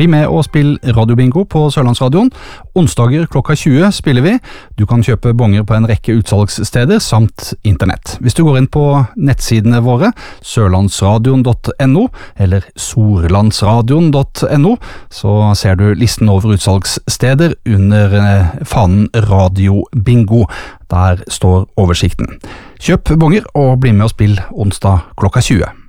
Bli med og spill radiobingo på Sørlandsradioen. Onsdager klokka 20 spiller vi. Du kan kjøpe bonger på en rekke utsalgssteder samt internett. Hvis du går inn på nettsidene våre, sørlandsradion.no eller sorlandsradion.no, så ser du listen over utsalgssteder under fanen radiobingo. Der står oversikten. Kjøp bonger og bli med og spill onsdag klokka 20.